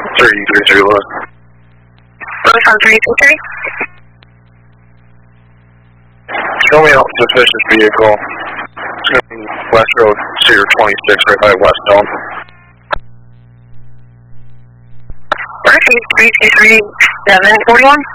333 Lewis. Lewis on 323. Show me out suspicious vehicle. It's going to be West Road, Cedar 26, right by West Dome. Murphy 323 741.